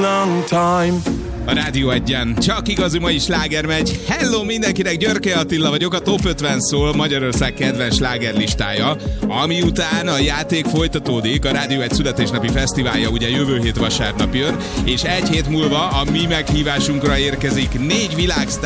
long time. A Rádió Egyen csak igazi mai sláger megy. Hello mindenkinek, Györkey Attila vagyok, a Top 50 szól Magyarország kedvenc slágerlistája. Ami után a játék folytatódik, a Rádió Egy születésnapi fesztiválja ugye jövő hét vasárnap jön, és egy hét múlva a mi meghívásunkra érkezik 4 világsztár